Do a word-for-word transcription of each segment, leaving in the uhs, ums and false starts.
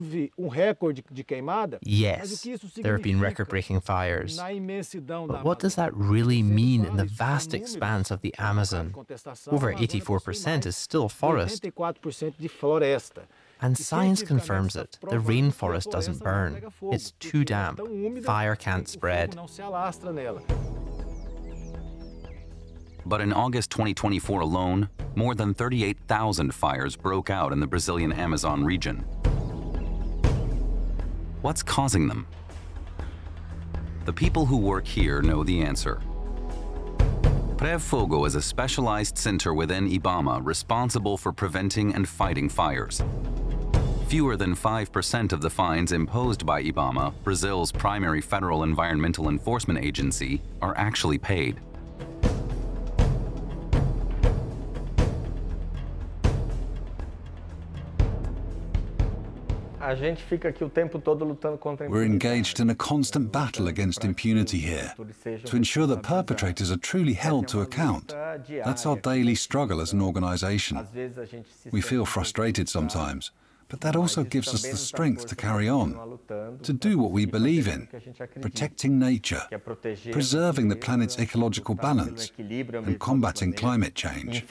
Yes, there have been record-breaking fires. But what does that really mean in the vast expanse of the Amazon? Over eighty-four percent is still forest. And science confirms it. The rainforest doesn't burn. It's too damp. Fire can't spread. But in August twenty twenty-four alone, more than thirty-eight thousand fires broke out in the Brazilian Amazon region. What's causing them? The people who work here know the answer. PrevFogo is a specialized center within IBAMA responsible for preventing and fighting fires. Fewer than five percent of the fines imposed by IBAMA, Brazil's primary federal environmental enforcement agency, are actually paid. We're engaged in a constant battle against impunity here, to ensure that perpetrators are truly held to account. That's our daily struggle as an organization. We feel frustrated sometimes, but that also gives us the strength to carry on, to do what we believe in, protecting nature, preserving the planet's ecological balance, and combating climate change.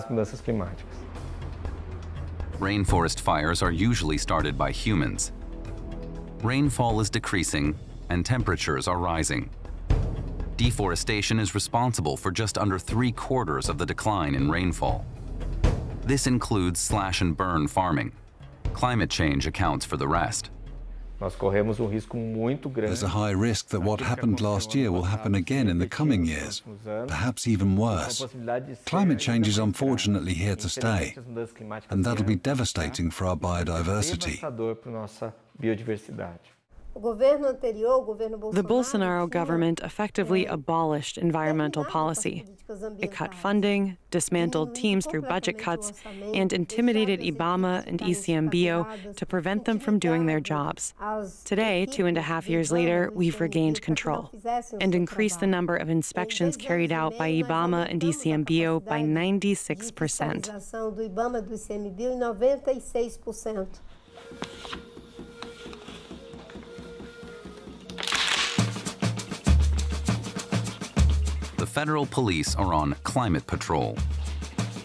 Rainforest fires are usually started by humans. Rainfall is decreasing and temperatures are rising. Deforestation is responsible for just under three quarters of the decline in rainfall. This includes slash and burn farming. Climate change accounts for the rest. There's a high risk that what happened last year will happen again in the coming years, perhaps even worse. Climate change is unfortunately here to stay, and that'll be devastating for our biodiversity. The Bolsonaro government effectively abolished environmental policy. It cut funding, dismantled teams through budget cuts, and intimidated IBAMA and I C M B O to prevent them from doing their jobs. Today, two and a half years later, we've regained control and increased the number of inspections carried out by IBAMA and I C M B O by ninety-six percent. The federal police are on climate patrol.